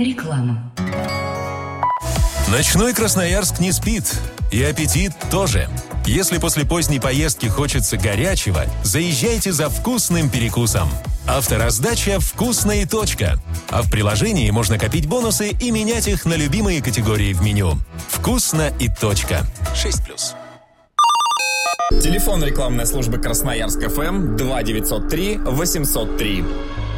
Реклама. Ночной Красноярск не спит. И аппетит тоже. Если после поздней поездки хочется горячего, заезжайте за вкусным перекусом. Автораздача «Вкусно и точка». А в приложении можно копить бонусы и менять их на любимые категории в меню. «Вкусно и точка». 6+. Телефон рекламной службы Красноярск ФМ 2903 803.